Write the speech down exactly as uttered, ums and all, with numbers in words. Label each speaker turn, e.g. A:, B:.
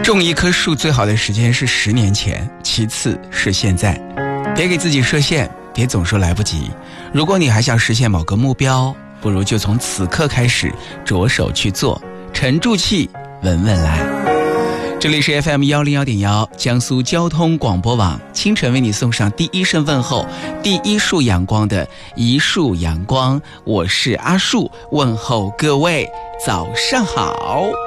A: 种一棵树最好的时间是十年前，其次是现在。别给自己设限，别总说来不及。如果你还想实现某个目标，不如就从此刻开始着手去做，沉住气，稳稳来。这里是 F M 一零一点一 江苏交通广播网，清晨为你送上第一声问候，第一束阳光的一束阳光，我是阿树，问候各位早上好。